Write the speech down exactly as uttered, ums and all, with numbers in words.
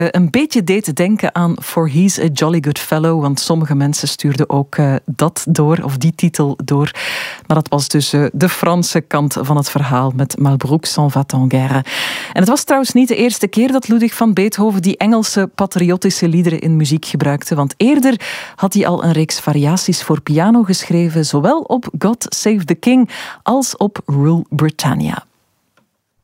een beetje deed denken aan For He's a Jolly Good Fellow, want sommige mensen stuurden ook uh, dat door, of die titel door. Maar dat was dus uh, de Franse kant van het verhaal met Malbrouk s'en va en guerre. En het was trouwens niet de eerste keer dat Ludwig van Beethoven die Engelse patriotische liederen in muziek gebruikte, want eerder had hij al een reeks variaties voor piano geschreven, zowel op God Save the King als op Rule Britannia.